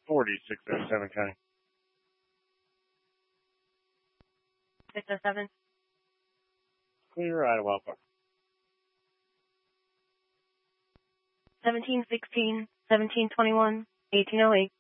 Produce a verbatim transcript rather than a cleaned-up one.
forty, six oh seven County. six oh seven. Clear Idlewild Park. seventeen sixteen, seventeen twenty-one, eighteen oh eight.